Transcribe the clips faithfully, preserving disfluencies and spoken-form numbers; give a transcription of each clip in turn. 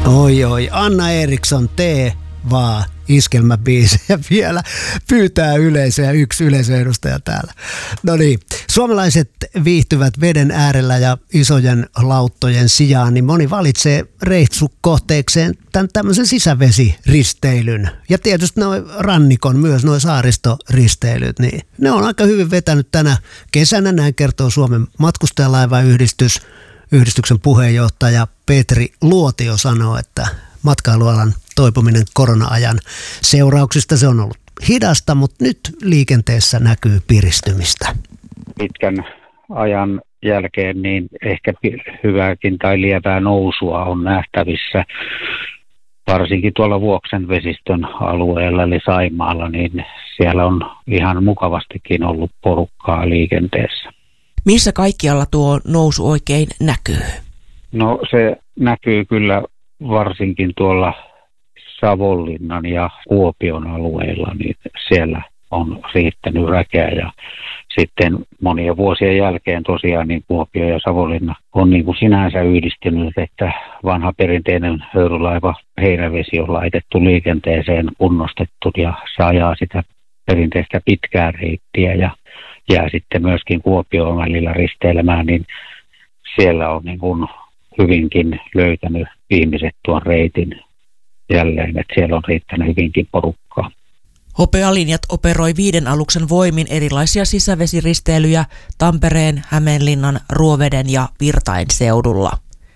Oi oi, Anna Eriksson, tee vaan iskelmäbiisejä vielä, pyytää yleisöä, yksi yleisöedustaja täällä. No niin, suomalaiset viihtyvät veden äärellä ja isojen lauttojen sijaan, niin moni valitsee reissukohteekseen tämän tämmöisen sisävesiristeilyn. Ja tietysti noin rannikon, myös noin saaristoristteilyt, niin ne on aika hyvin vetänyt tänä kesänä, näin kertoo Suomen matkustajalaivayhdistys. Yhdistyksen puheenjohtaja Petri Luotio sanoo, että matkailualan toipuminen korona-ajan seurauksista se on ollut hidasta, mutta nyt liikenteessä näkyy piristymistä. Pitkän ajan jälkeen niin ehkä hyvääkin tai lievää nousua on nähtävissä, varsinkin tuolla Vuoksen vesistön alueella eli Saimaalla, niin siellä on ihan mukavastikin ollut porukkaa liikenteessä. Missä kaikkialla tuo nousu oikein näkyy? No se näkyy kyllä varsinkin tuolla Savonlinnan ja Kuopion alueilla, niin siellä on riittänyt väkeä ja sitten monien vuosien jälkeen tosiaan niin Kuopio ja Savonlinna on niin kuin sinänsä yhdistynyt, että vanha perinteinen höyrylaiva Heinävesi on laitettu liikenteeseen, kunnostettu ja se ajaa sitä perinteistä pitkää reittiä ja jää sitten myöskin Kuopioon välillä risteilemään, niin siellä on niin kuin hyvinkin löytänyt ihmiset tuon reitin jälleen, että siellä on riittänyt hyvinkin porukkaa. Hopealinjat operoi viiden aluksen voimin erilaisia sisävesiristeilyjä Tampereen, Hämeenlinnan, Ruoveden ja Virtain seudulla.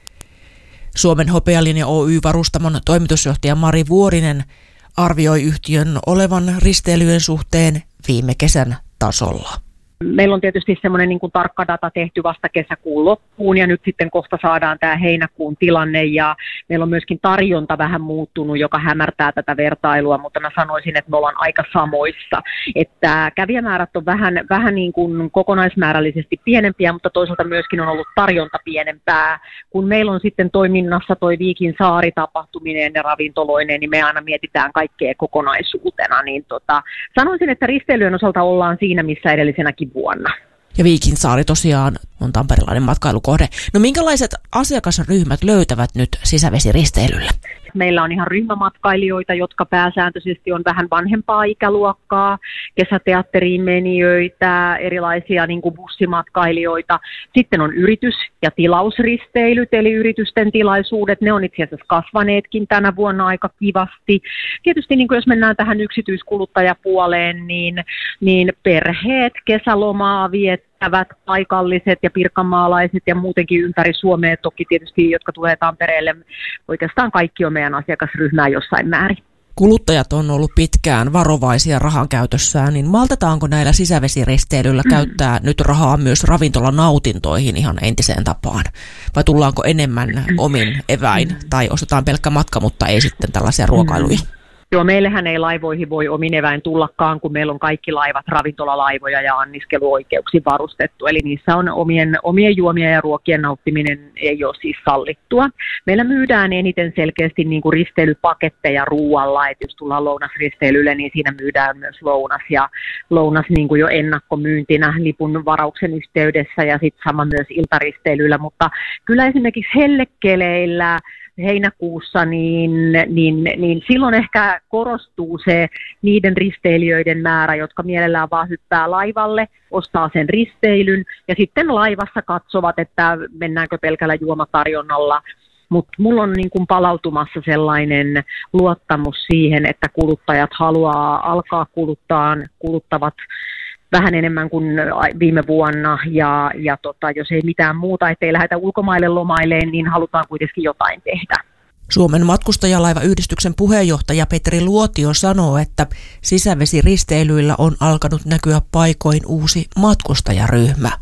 Suomen Hopealinja Oy-varustamon toimitusjohtaja Mari Vuorinen arvioi yhtiön olevan risteilyjen suhteen viime kesän tasolla. Meillä on tietysti semmoinen niin kuin tarkka data tehty vasta kesäkuun loppuun ja nyt sitten kohta saadaan tämä heinäkuun tilanne ja meillä on myöskin tarjonta vähän muuttunut, joka hämärtää tätä vertailua, mutta mä sanoisin, että me ollaan aika samoissa. Että kävijämäärät on vähän, vähän niin kuin kokonaismäärällisesti pienempiä, mutta toisaalta myöskin on ollut tarjonta pienempää. Kun meillä on sitten toiminnassa toi Viikin saaritapahtuminen ja ravintoloinen, niin me aina mietitään kaikkea kokonaisuutena. Niin tota, sanoisin, että risteilyjen osalta ollaan siinä, missä edellisenäkin vuonna. Ja Viikinsaari tosiaan on tamperilainen matkailukohde. No minkälaiset asiakasryhmät löytävät nyt sisävesiristeilyllä? Meillä on ihan ryhmämatkailijoita, jotka pääsääntöisesti on vähän vanhempaa ikäluokkaa, kesäteatteriin menijöitä, erilaisia niin kuin bussimatkailijoita. Sitten on yritys- ja tilausristeilyt, eli yritysten tilaisuudet. Ne on itse asiassa kasvaneetkin tänä vuonna aika kivasti. Tietysti niin kuin jos mennään tähän yksityiskuluttajapuoleen, niin, niin perheet kesälomaa viettävät, paikalliset ja pirkanmaalaiset ja muutenkin ympäri Suomea toki tietysti, jotka tulee Tampereelle. Oikeastaan kaikki on meidän asiakasryhmää jossain määrin. Kuluttajat on ollut pitkään varovaisia rahan käytössään, niin maltetaanko näillä sisävesiristeilyillä mm. käyttää nyt rahaa myös ravintolanautintoihin ihan entiseen tapaan? Vai tullaanko enemmän omin eväin tai ostetaan pelkkä matka, mutta ei sitten tällaisia ruokailuja? Mm. Joo, meillähän ei laivoihin voi omin eväin tullakaan, kun meillä on kaikki laivat ravintolalaivoja ja anniskeluoikeuksin varustettu. Eli niissä on omien, omien juomien ja ruokien nauttiminen ei ole siis sallittua. Meillä myydään eniten selkeästi niin kuin risteilypaketteja ruualla. Et jos tullaan lounasristeilylle, niin siinä myydään myös lounas. Ja lounas niin kuin jo ennakkomyyntinä lipun varauksen yhteydessä ja sitten sama myös iltaristeilyllä. Mutta kyllä esimerkiksi hellekeleillä heinäkuussa, niin, niin, niin silloin ehkä korostuu se niiden risteilijöiden määrä, jotka mielellään vaan hyppää laivalle, ostaa sen risteilyn ja sitten laivassa katsovat, että mennäänkö pelkällä juomatarjonnalla. Mutta mulla on niin kuin palautumassa sellainen luottamus siihen, että kuluttajat haluaa alkaa kuluttaa, kuluttavat vähän enemmän kuin viime vuonna, ja, ja tota, jos ei mitään muuta, ettei lähdetä ulkomaille lomaileen, niin halutaan kuitenkin jotain tehdä. Suomen matkustajalaivayhdistyksen puheenjohtaja Petri Luotio sanoo, että sisävesiristeilyillä on alkanut näkyä paikoin uusi matkustajaryhmä.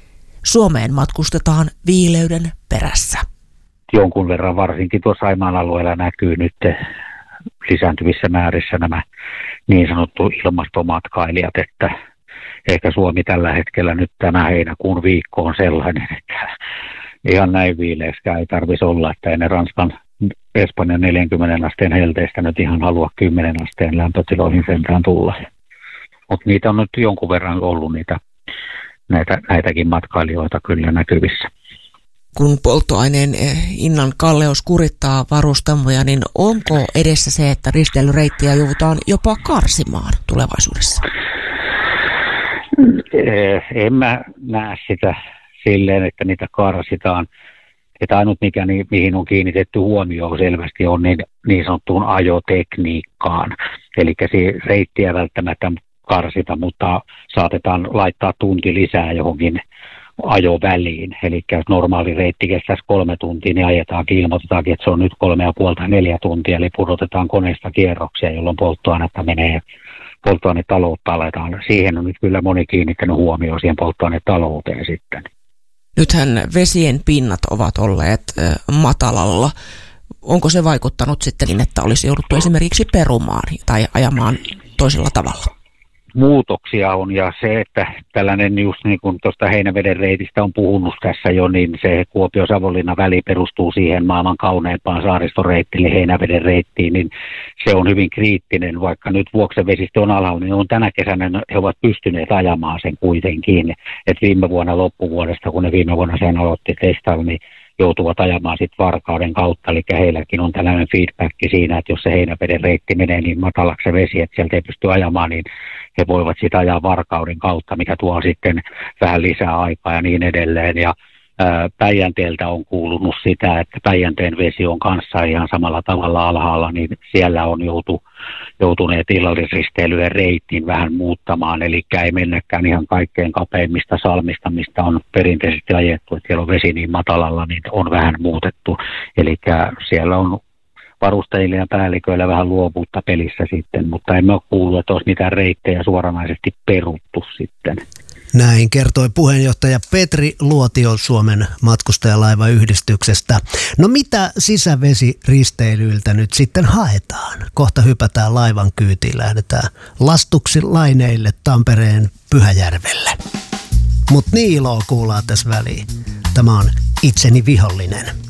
Suomeen matkustetaan viileyden perässä. Jonkun verran varsinkin tuossa Saimaan alueella näkyy nyt lisääntyvissä määrissä nämä niin sanottu ilmastomatkailijat, että ehkä Suomi tällä hetkellä nyt tämä heinäkuun viikko on sellainen, että ihan näin viileäskään ei tarvitsisi olla, että ennen Ranskan Espanjan neljänkymmenen asteen helteistä nyt ihan halua kymmenen asteen lämpötiloihin sentään tulla. Mutta niitä on nyt jonkun verran ollut niitä, näitä, näitäkin matkailijoita kyllä näkyvissä. kun polttoaineen hinnan kalleus kurittaa varustamoja, niin onko edessä se, että risteilyreittiä joudutaan jopa karsimaan tulevaisuudessa? En mä näe sitä silleen, että niitä karsitaan. Että ainut mikä, niin, mihin on kiinnitetty huomioon selvästi on niin, niin sanottuun ajotekniikkaan. Eli se reittiä välttämättä karsita, mutta saatetaan laittaa tunti lisää johonkin ajoväliin. Eli jos normaali reitti kestäisi kolme tuntia, niin ajetaankin, ilmoitetaankin, että se on nyt kolme ja puolta neljä tuntia, eli pudotetaan koneesta kierroksia, jolloin polttoainetta menee, polttoainetaloutta aletaan. Siihen on nyt kyllä moni kiinnittänyt huomioon siihen polttoainetalouteen sitten. Nythän vesien pinnat ovat olleet matalalla. Onko se vaikuttanut sitten niin, että olisi jouduttu esimerkiksi perumaan tai ajamaan toisella tavalla? Muutoksia on, ja se, että tällainen just niin kuin tuosta Heinäveden reitistä on puhunut tässä jo, niin se Kuopio-Savonlinna väli perustuu siihen maailman kauneimpaan saaristoreittiin, eli Heinäveden reittiin, niin se on hyvin kriittinen, vaikka nyt Vuoksen vesistö on alhaalla, niin on tänä kesänä he ovat pystyneet ajamaan sen kuitenkin, että viime vuonna loppuvuodesta, kun ne viime vuonna sen aloitti testailla, niin joutuvat ajamaan sitten Varkauden kautta, eli heilläkin on tällainen feedback siinä, että jos se Heinäveden reitti menee niin matalaksi se vesi, että sieltä ei pysty ajamaan, niin he voivat sitä ajaa Varkauden kautta, mikä tuo sitten vähän lisää aikaa ja niin edelleen. Ja ää, Päijänteeltä on kuulunut sitä, että Päijänteen vesi on kanssa ihan samalla tavalla alhaalla, niin siellä on joutu, joutuneet illallisristeilyjen reitin vähän muuttamaan, eli ei mennäkään ihan kaikkein kapeimmista salmista, mistä on perinteisesti ajettu, että siellä on vesi niin matalalla, niin on vähän muutettu, eli siellä on varustajille ja päälliköillä vähän luovuutta pelissä sitten, mutta emme ole kuullut, että olisi mitään reittejä suoranaisesti peruttu sitten. Näin kertoi puheenjohtaja Petri Luotio Suomen matkustajalaivayhdistyksestä. No mitä sisävesiristeilyiltä nyt sitten haetaan? Kohta hypätään laivan kyytiin, lähdetään lastuksi laineille Tampereen Pyhäjärvelle. Mut Niiloa kuullaan tässä väliin. Tämä on Itseni vihollinen.